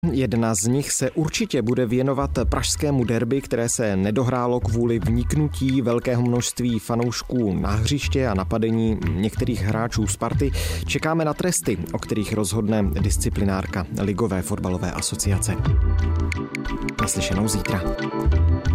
Jedna z nich se určitě bude věnovat pražskému derby, které se nedohrálo kvůli vniknutí velkého množství fanoušků na hřiště a napadení některých hráčů Sparty. Čekáme na tresty, o kterých rozhodne disciplinárka Ligové fotbalové asociace. Naslyšenou zítra.